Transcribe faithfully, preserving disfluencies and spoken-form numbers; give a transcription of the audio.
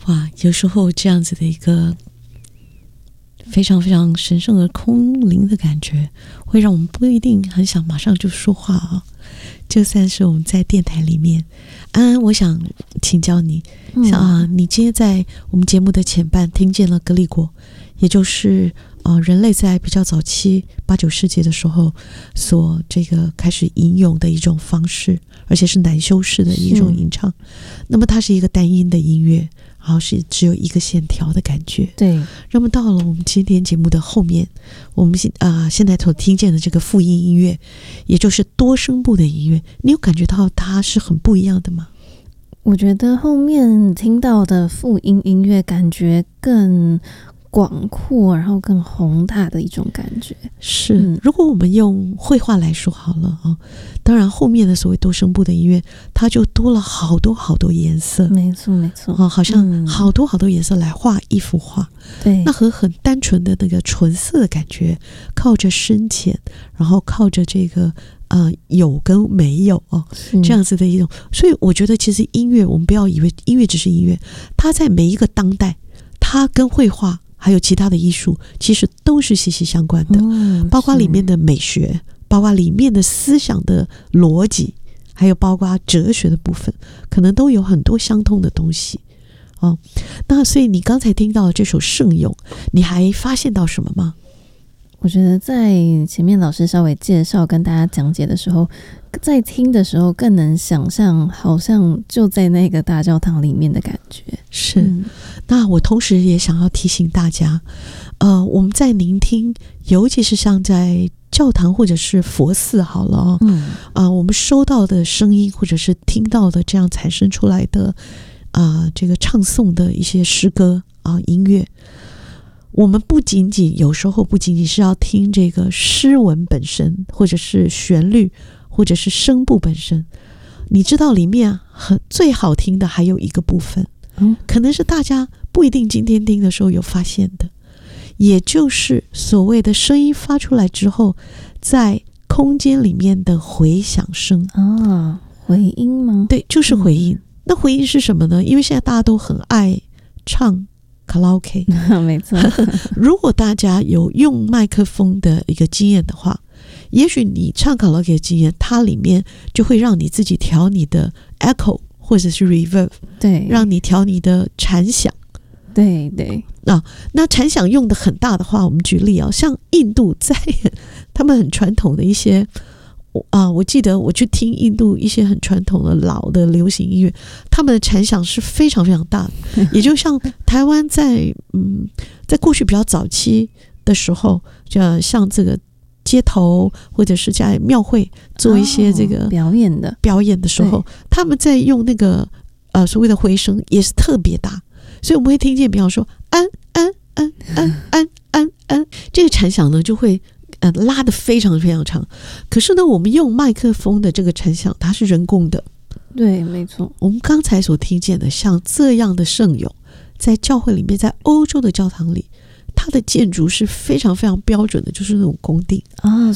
哇，有时候这样子的一个非常非常神圣而空灵的感觉，会让我们不一定很想马上就说话啊。就算是我们在电台里面，安安，我想请教你，像啊，你今天在我们节目的前半听见了格里果，也就是呃人类在比较早期八九世纪的时候所这个开始吟咏的一种方式，而且是男修式的一种吟唱。那么它是一个单音的音乐，然后是只有一个线条的感觉。 对。 那么到了我们今天节目的后面，我们现啊、呃、现在所听见的这个复音音乐，也就是多声部的音乐，你有感觉到它是很不一样的吗？ 我觉得后面听到的复音音乐感觉更广阔，然后更宏大的一种感觉。 是、 嗯、 如果我们用绘画来说好了啊，当然后面的所谓多声部的音乐，它就多了好多好多颜色。 没错没错、 啊、好像好多好多颜色来画一幅画。 对， 那和很单纯的那个纯色的感觉，靠着深浅，然后靠着这个呃有跟没有哦，这样子的一种。所以我觉得其实音乐，我们不要以为音乐只是音乐，它在每一个当代，它跟绘画还有其他的艺术其实都是息息相关的、嗯、包括里面的美学，包括里面的思想的逻辑，还有包括哲学的部分，可能都有很多相通的东西哦。那所以你刚才听到的这首圣咏，你还发现到什么吗？ 我觉得在前面老师稍微介绍跟大家讲解的时候，在听的时候更能想象好像就在那个大教堂里面的感觉。 是、嗯、那我同时也想要提醒大家，呃，我们在聆听，尤其是像在教堂或者是佛寺好了哦，嗯，啊、呃，我们收到的声音或者是听到的这样产生出来的啊、呃，这个唱诵的一些诗歌啊、呃、音乐，我们不仅仅有时候不仅仅是要听这个诗文本身，或者是旋律，或者是声部本身，你知道里面很最好听的还有一个部分，嗯，可能是大家不一定今天听的时候有发现的，也就是所谓的声音发出来之后，在空间里面的回响声啊，回音吗？ 对，就是回音、嗯。那回音是什么呢？因为现在大家都很爱唱卡拉 OK， 没错。 如果大家有用麦克风的一个经验的话，也许你唱卡拉 OK 的经验，它里面就会让你自己调你的 echo 或者是 reverb， 对， 让你调你的残响。 对对啊，那残响用的很大的话，我们举例啊，像印度在他们很传统的一些啊，我记得我去听印度一些很传统的老的流行音乐，他们的残响是非常非常大的，也就像台湾在嗯，在过去比较早期的时候，就像这个街头或者是在庙会做一些这个、 哦、表演的表演的时候，他们在用那个呃所谓的回声也是特别大，所以我们会听见，比方说安安安安安安安，这个残响呢就会呃拉得非常非常长。可是呢，我们用麦克风的这个残响，它是人工的。 对，没错。 我们刚才所听见的像这样的圣咏，在教会里面，在欧洲的教堂里，它的建筑是非常非常标准的，就是那种宫殿啊、哦，